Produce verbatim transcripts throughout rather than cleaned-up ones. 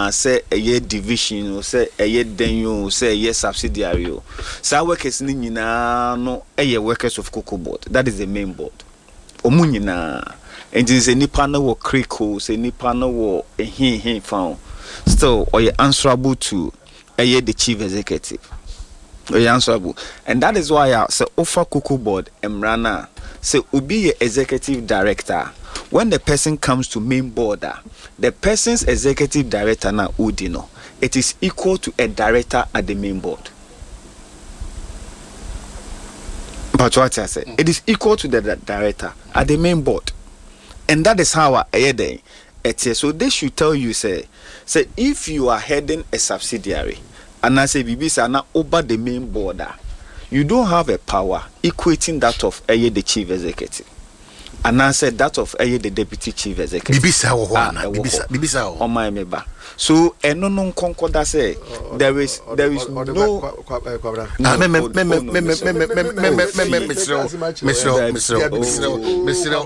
nyina say a division or say a denyo say a subsidiary. Sa workers ni nyina no a workers of Cocoa Board. That is the main board. Omu nyina and is a nipa no wo critical, say nipa no wo a hin hin found. Still or you answerable to a the chief executive. Or you answerable. And that is why I say offer Cocoa Board emrana say ubi executive director. When the person comes to main board, the person's executive director na udino, it is equal to a director at the main board. But what I say, it is equal to the director at the main board, and that is how I head it. So they should tell you, say, say if you are heading a subsidiary, and I say bibisa na over the main board, you don't have a power equating that of a the chief executive. And I said that of a the deputy chief executive. Bibisa wo na bibisa bibisa on my member. So eno non concorda say there is there is no ah me me me me me me me me me me me Mister Mister Mister Mister Mister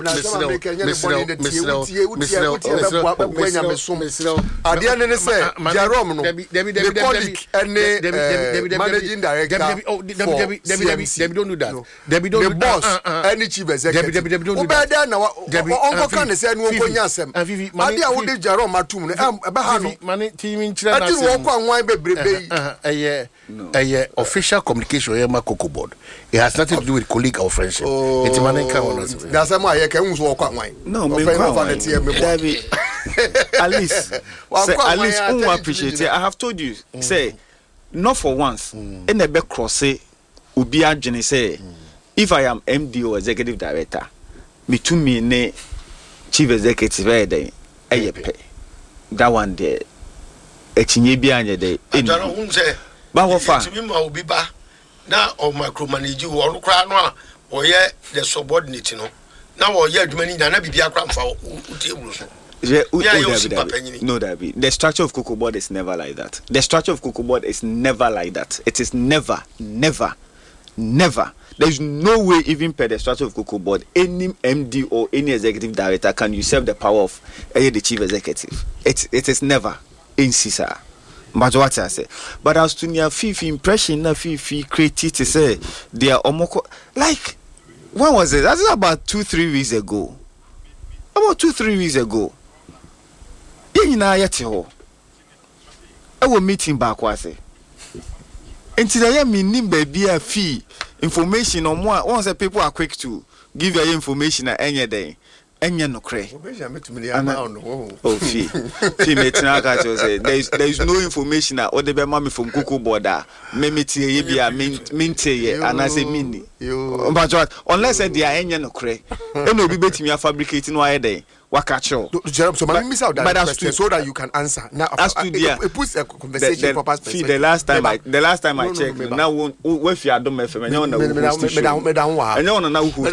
Mister Mister Adia ne say Jerome no the colleague and managing director Debbie Debbie Debbie don't do that Debbie don't do boss any chief executive Debbie don't do that there na onko kan say no onkonya asem Adia wo de Jerome atum no e ba ha no mani team chira na say ati wo kwa nwan bebrebe eh eh official communication here ma Cocoa Board. It has nothing to do with colleague or friendship. It's money can one. That's why I can wo kwa nwan. No, me Debbie at least say at least un appreciate it. I have told you say not for once in the back cross say obi adwene say if I am M D or executive director me to me ne chief executive eh dey eyepe that one there etinye bi anye dey ajaro hun say ba wo fa timi ma obi ba na o micromanage wo kra no a o ye the subordinate no na wo ye adwuma ni na bibia kra mfa utebulu so yeah, no, Dabi. The structure of Cocoa Board is never like that. The structure of Cocoa Board is never like that. It is never, never, never. There is no way, even per the structure of Cocoa Board, any M D or any executive director can usurp the power of uh, the chief executive. It it is never in C S A. But what I say, but as to near Fifi impression, na Fifi created to say they are omoko like when was it? That is about two three weeks ago. About two three weeks ago. Yina yete ho. I will meeting back wase. Enti da ya minim baby a fee information on one once the people are quick to give your information at any day. Enya no kre. Oh fee. Fee metina ka say there is there is no information at the be mama from Cocoa Board a me metie ye bia minte ye and I say mini. But what unless they are enya no kre. E no be betimi fabricating why day. Wakacho. So man miss out that question so that you can answer. Now as to it, it puts a conversation the, for past perspective. The last time I the last time I checked now when you are done me me na me down me down wa. Enyo na who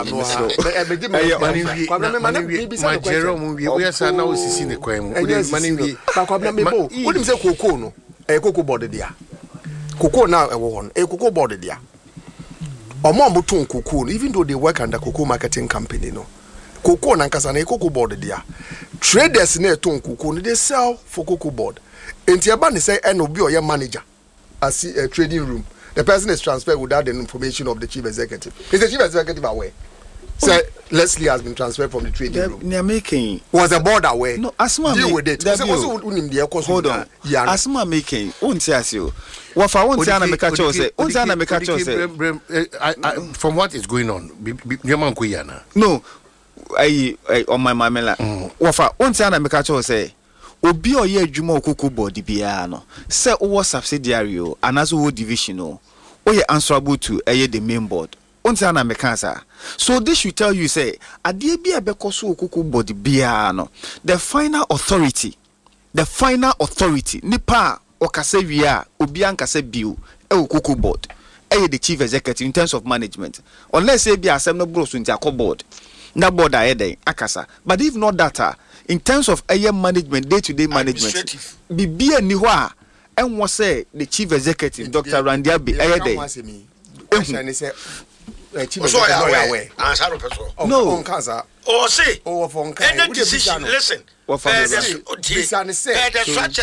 my Jerome we are say now sisi ne kwan mu. Mani wi. Kwabna me bo. Wonim say Cocoa no. Eh Cocoa Board dia. Cocoa now e wo hon. Eh Cocoa Board dia. Omo mo ton Cocoa even though they work under Cocoa marketing company no. Cocoa nankasa na Cocoa Board dia. Traders na ton Cocoa no they sell for Cocoa Board. Enti aba ne say en obi oye manager as a trading room. The person is transferred without the information of the chief executive. Is the chief executive aware? Say Leslie has been transferred from the trading the, room. They are making was the board aware? No, Asma deal with it. So also unim the course. Hold on. Asma making. Won't ask you. What for? Won't say na make a say. Won't say na make a say. From what is going on, no. I I on my mamela. Wafa onti ana meka cho say obi oye adwuma Cocoa Board bia no say owo subsidiary o anaso wo division o oye answerable to eye the main board onti ana meka sa so this should tell you say ade bia bekoso Cocoa Board bia no the final authority the final authority nipa okase wia obi ankase bio e Cocoa Board eye the chief executive in terms of management unless say bia asem no bro so nti akọ board na board ahead akasa but if not that in terms of air management day to day management bibia ni ho a enwo say the chief executive Doctor Randy Abe ahead ehun say chief executive answer no person no on kaza oh say oh for on any decision listen what for the